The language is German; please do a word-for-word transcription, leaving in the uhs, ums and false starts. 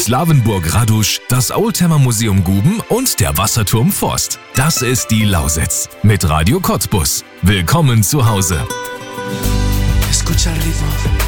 Slawenburg-Radusch, das Oldtimer Museum Guben und der Wasserturm Forst. Das ist die Lausitz mit Radio Cottbus. Willkommen zu Hause. Escucha el ritmo.